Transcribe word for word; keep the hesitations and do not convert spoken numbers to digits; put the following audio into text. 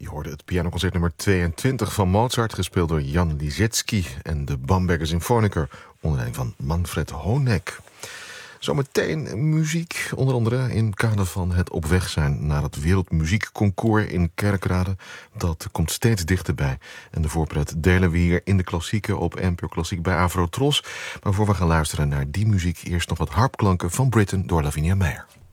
Je hoorde het pianoconcert nummer tweeëntwintig van Mozart, gespeeld door Jan Liszewski en de Bamberger Symfoniker, onder leiding van Manfred Honeck. Zometeen muziek, onder andere in het kader van het op weg zijn naar het Wereldmuziekconcours in Kerkrade. Dat komt steeds dichterbij. En de voorpret delen we hier in de klassieken op N P O Klassiek bij Afro Tros. Maar voor we gaan luisteren naar die muziek, eerst nog wat harpklanken van Britain door Lavinia Meijer.